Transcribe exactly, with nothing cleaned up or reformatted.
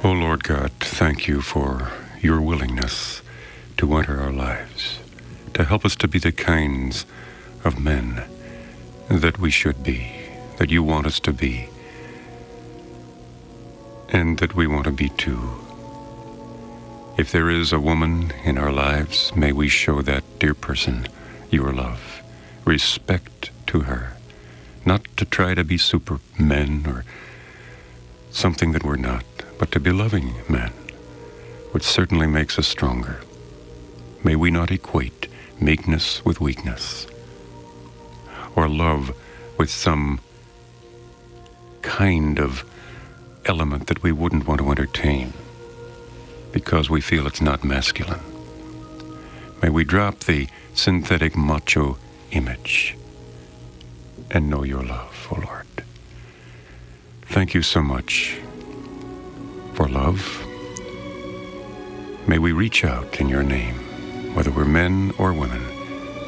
O Lord God, thank you for your willingness to enter our lives, to help us to be the kinds of men that we should be, that you want us to be, and that we want to be too. If there is a woman in our lives, may we show that dear person your love, respect to her, not to try to be supermen or something that we're not, but to be loving men, which certainly makes us stronger. May we not equate meekness with weakness, or love with some kind of element that we wouldn't want to entertain because we feel it's not masculine. May we drop the synthetic macho image and know your love, O Lord. Thank you so much for love. May we reach out in your name, whether we're men or women,